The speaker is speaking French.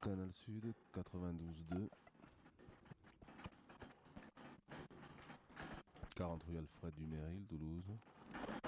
Canal Sud 92.2, 40 rue Alfred Duméril, Toulouse.